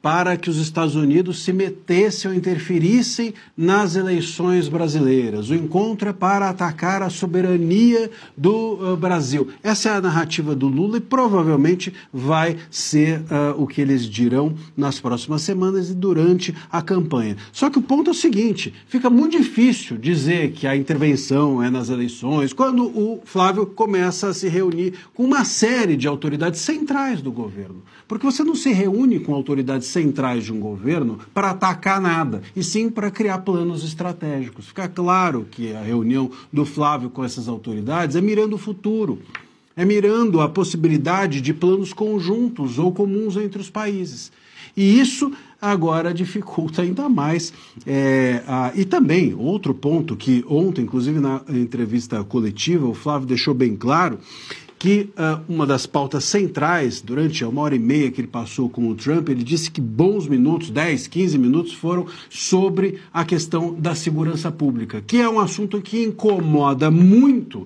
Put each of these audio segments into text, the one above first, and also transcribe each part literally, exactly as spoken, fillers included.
para que os Estados Unidos se metessem ou interferissem nas eleições brasileiras. O encontro é para atacar a soberania do uh, Brasil. Essa é a narrativa do Lula e provavelmente vai ser uh, o que eles dirão nas próximas semanas e durante a campanha. Só que o ponto é o seguinte, fica muito difícil dizer que a intervenção é nas eleições quando o Flávio começa a se reunir com uma série de autoridades centrais do governo. Porque você não se reúne com autoridades centrais de um governo para atacar nada, e sim para criar planos estratégicos. Fica claro que a reunião do Flávio com essas autoridades é mirando o futuro, é mirando a possibilidade de planos conjuntos ou comuns entre os países. E isso agora dificulta ainda mais. É, a, e também, outro ponto que ontem, inclusive na entrevista coletiva, o Flávio deixou bem claro, que uh, uma das pautas centrais, durante a uma hora e meia que ele passou com o Trump, ele disse que bons minutos, dez, quinze minutos, foram sobre a questão da segurança pública, que é um assunto que incomoda muito,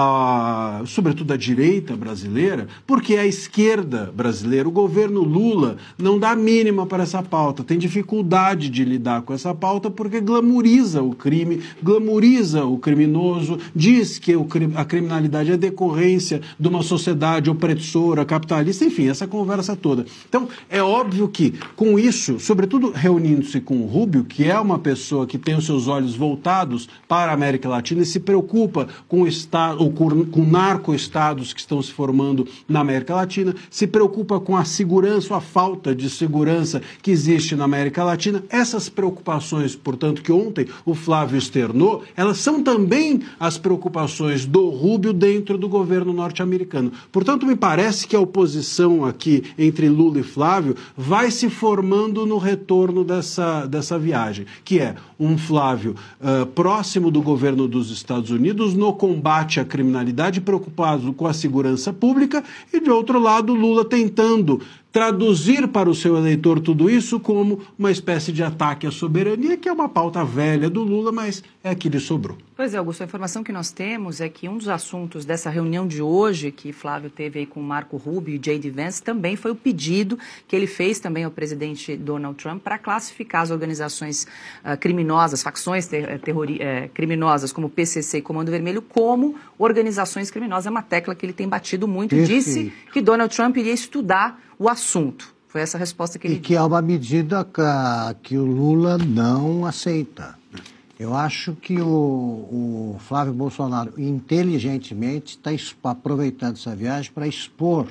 a, sobretudo a direita brasileira, porque a esquerda brasileira, o governo Lula, não dá mínima para essa pauta, tem dificuldade de lidar com essa pauta porque glamoriza o crime, glamoriza o criminoso, diz que o, a criminalidade é decorrência de uma sociedade opressora, capitalista, enfim, essa conversa toda. Então, é óbvio que, com isso, sobretudo reunindo-se com o Rubio, que é uma pessoa que tem os seus olhos voltados para a América Latina e se preocupa com o Estado, ou com, com narco-estados que estão se formando na América Latina, se preocupa com a segurança, ou a falta de segurança que existe na América Latina. Essas preocupações, portanto, que ontem o Flávio externou, elas são também as preocupações do Rubio dentro do governo norte-americano. Portanto, me parece que a oposição aqui entre Lula e Flávio vai se formando no retorno dessa, dessa viagem, que é um Flávio uh, próximo do governo dos Estados Unidos no combate à criminalidade, preocupado com a segurança pública, e, de outro lado, Lula tentando traduzir para o seu eleitor tudo isso como uma espécie de ataque à soberania, que é uma pauta velha do Lula, mas é a que lhe sobrou. Pois é, Augusto, a informação que nós temos é que um dos assuntos dessa reunião de hoje, que Flávio teve aí com Marco Rubio e J D Vance, também foi o pedido que ele fez também ao presidente Donald Trump para classificar as organizações uh, criminosas, facções ter, terrori, eh, criminosas como o P C C e Comando Vermelho, como organizações criminosas. É uma tecla que ele tem batido muito. Perfeito. Disse que Donald Trump iria estudar o assunto. Foi essa a resposta que ele... E que é uma medida que, que o Lula não aceita. Eu acho que o, o Flávio Bolsonaro, inteligentemente, está aproveitando essa viagem para expor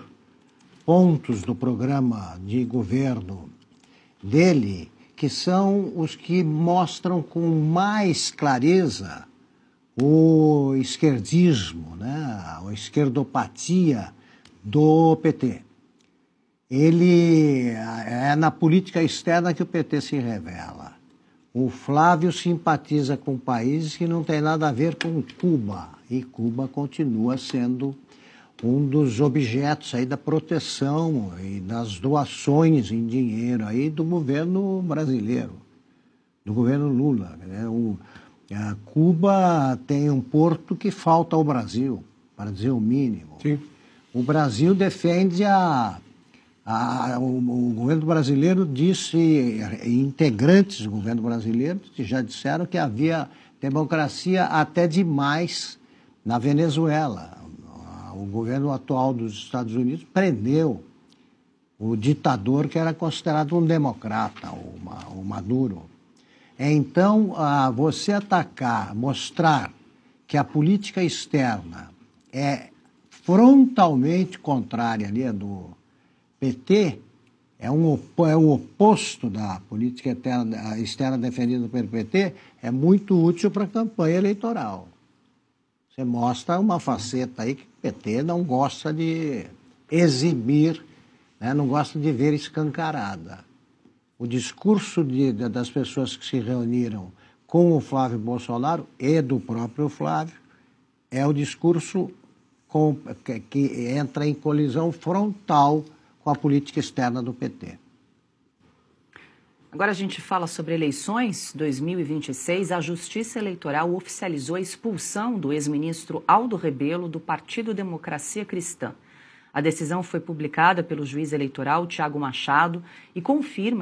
pontos do programa de governo dele, que são os que mostram com mais clareza o esquerdismo, né? A esquerdopatia do P T. Ele é na política externa que o P T se revela. O Flávio simpatiza com países que não tem nada a ver com Cuba, e Cuba continua sendo um dos objetos aí da proteção e das doações em dinheiro aí do governo brasileiro, do governo Lula. Né? O, a Cuba tem um porto que falta ao Brasil, para dizer o mínimo. Sim. O Brasil defende a... A, o, o governo brasileiro disse, integrantes do governo brasileiro já disseram que havia democracia até demais na Venezuela. O governo atual dos Estados Unidos prendeu o ditador que era considerado um democrata, o, o Maduro. Então, a, você atacar, mostrar que a política externa é frontalmente contrária ali do P T, é, um, é o oposto da política externa, externa defendida pelo P T, é muito útil para a campanha eleitoral. Você mostra uma faceta aí que o P T não gosta de exibir, né, não gosta de ver escancarada. O discurso de, de, das pessoas que se reuniram com o Flávio Bolsonaro e do próprio Flávio é o discurso com, que, que entra em colisão frontal com a política externa do P T. Agora a gente fala sobre eleições dois mil e vinte e seis. A Justiça Eleitoral oficializou a expulsão do ex-ministro Aldo Rebelo do Partido Democracia Cristã. A decisão foi publicada pelo juiz eleitoral Tiago Machado e confirma